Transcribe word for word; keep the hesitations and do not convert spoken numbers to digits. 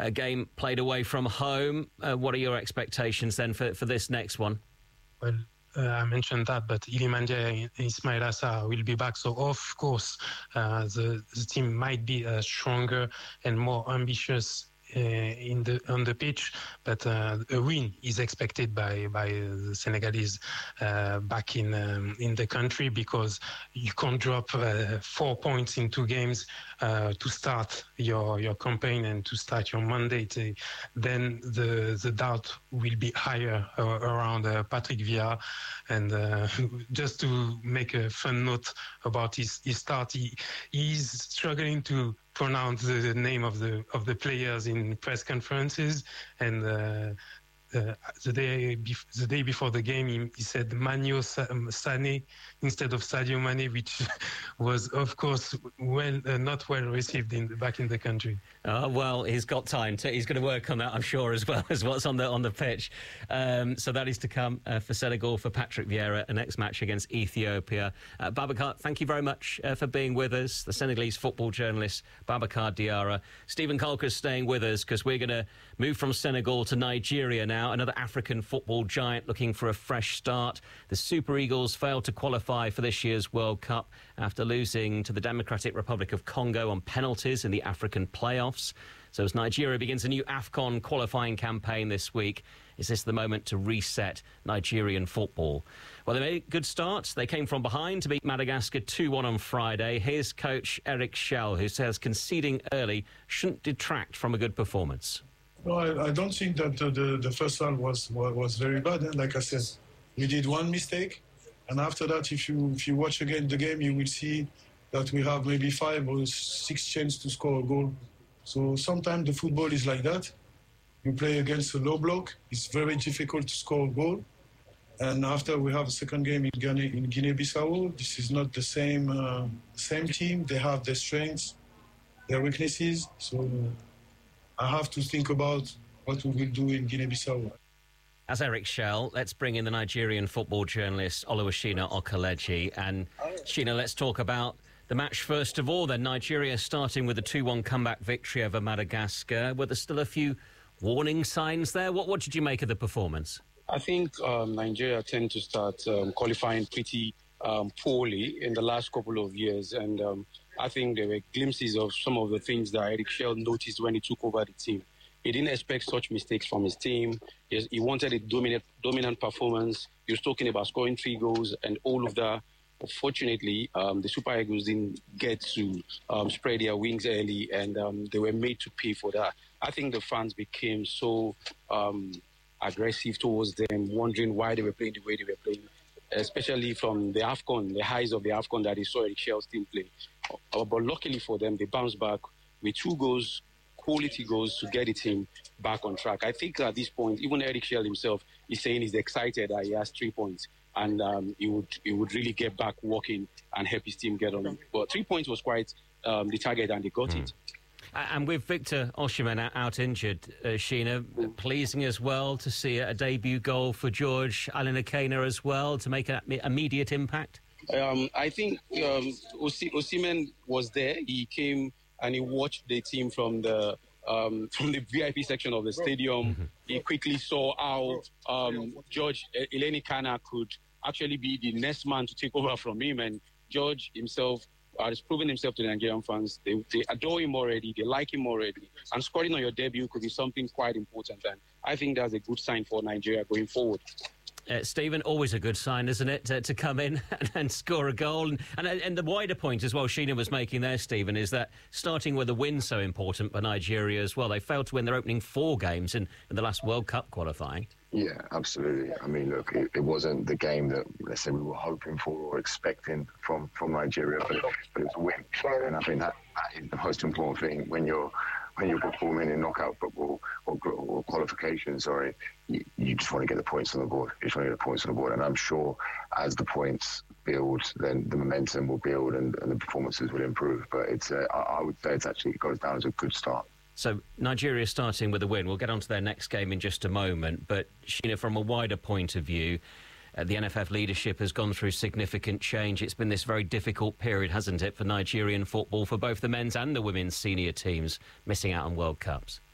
a game played away from home. Uh, what are your expectations then for, for this next one? Well, uh, I mentioned that, but Iliman Ndiaye and Ismail Assar will be back. So, of course, uh, the, the team might be uh, stronger and more ambitious uh, in the on the pitch. But uh, a win is expected by by the Senegalese uh, back in um, in the country, because you can't drop uh, four points in two games uh, to start your your campaign and to start your mandate. Uh, then the the doubt will be higher uh, around uh, Patrick Vieira. And uh, just to make a fun note about his, his start, he he's struggling to pronounce the name of the of the players in press conferences. And uh, uh, the day bef- the day before the game, he, he said Manio Sané instead of Sadio Mane, which was, of course, well uh, not well received in the, back in the country. Uh, well, he's got time to. He's going to work on that, I'm sure, as well as what's on the on the pitch. Um, so that is to come uh, for Senegal, for Patrick Vieira, a next match against Ethiopia. Uh, Babacar, thank you very much uh, for being with us. The Senegalese football journalist Babacar Diarra. Stephen Colker's staying with us because we're going to move from Senegal to Nigeria now. Another African football giant looking for a fresh start. The Super Eagles failed to qualify for this year's World Cup after losing to the Democratic Republic of Congo on penalties in the African playoffs. So as Nigeria begins a new AFCON qualifying campaign this week, is this the moment to reset Nigerian football? Well, they made a good start. They came from behind to beat Madagascar two one on Friday. Here's coach Eric Schell, who says conceding early shouldn't detract from a good performance. No, I, I don't think that uh, the, the first half was, was, was very bad. Eh? Like I said, we did one mistake. And after that, if you if you watch again the game, you will see that we have maybe five or six chances to score a goal. So sometimes the football is like that. You play against a low block. It's very difficult to score a goal. And after we have a second game in Guinea, in Guinea-Bissau, this is not the same uh, same team. They have their strengths, their weaknesses. So I have to think about what we will do in Guinea-Bissau. As Eric Schell, let's bring in the Nigerian football journalist Oluwashina Okeleji. And Sheena, let's talk about the match first of all. Then Nigeria starting with a two one comeback victory over Madagascar. Were there still a few warning signs there? What, what did you make of the performance? I think um, Nigeria tend to start um, qualifying pretty um, poorly in the last couple of years. And um, I think there were glimpses of some of the things that Eric Schell noticed when he took over the team. He didn't expect such mistakes from his team. He, he wanted a dominant, dominant performance. He was talking about scoring three goals and all of that. Unfortunately, um, the Super Eagles didn't get to um, spread their wings early, and um, they were made to pay for that. I think the fans became so um, aggressive towards them, wondering why they were playing the way they were playing, especially from the AFCON, the highs of the AFCON that they saw Eric Schell's team play. Uh, but luckily for them, they bounced back with two goals, quality goals to get the team back on track. I think at this point, even Eric Schell himself is saying he's excited that he has three points and um, he would he would really get back working and help his team get on. But three points was quite um, the target, and they got mm. it. And with Victor Osimhen out injured, uh, Sheena, mm. pleasing as well to see a debut goal for George Alinakena as well to make an immediate impact. Um, I think um, Osi- Osimhen was there. He came and he watched the team from the um, from the V I P section of the stadium. Mm-hmm. He quickly saw how um, George Alinakena could actually be the next man to take over from him. And George himself has proven himself to the Nigerian fans. They, they adore him already. They like him already. And scoring on your debut could be something quite important. And I think that's a good sign for Nigeria going forward. Uh, Stephen, always a good sign, isn't it, to, to come in and, and score a goal? And, and and the wider point as well Sheena was making there, Stephen, is that starting with a win so important for Nigeria as well. They failed to win their opening four games in, in the last World Cup qualifying. Yeah, absolutely. I mean, look, it, it wasn't the game that, let's say, we were hoping for or expecting from, from Nigeria, but, but it was a win. And I think that, that is the most important thing when you're when you're performing in knockout football or, or qualification, sorry, you, you just want to get the points on the board. You just want to get the points on the board. And I'm sure as the points build, then the momentum will build and, and the performances will improve. But it's, uh, I, I would say it's actually, it goes down as a good start. So Nigeria starting with a win. We'll get on to their next game in just a moment. But, Sheena, from a wider point of view, uh, the N F F leadership has gone through significant change. It's been this very difficult period, hasn't it, for Nigerian football, for both the men's and the women's senior teams, missing out on World Cups.